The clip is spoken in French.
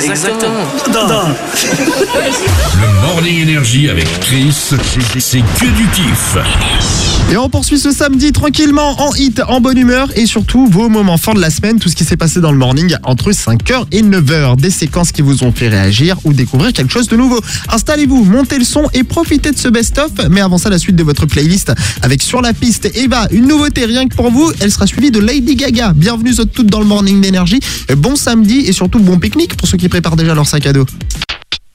Exactement. Le Morning Énergie avec Chris, c'est que du kiff. Et on poursuit ce samedi tranquillement en hit, en bonne humeur et surtout vos moments forts de la semaine, tout ce qui s'est passé dans le morning entre 5h et 9h. Des séquences qui vous ont fait réagir ou découvrir quelque chose de nouveau. Installez-vous, montez le son et profitez de ce best-of. Mais avant ça, la suite de votre playlist avec Sur la piste Eva, une nouveauté rien que pour vous. Elle sera suivie de Lady Gaga. Bienvenue toutes dans le morning d'énergie. Bon samedi et surtout bon pique-nique pour ceux qui préparent déjà leur sac à dos.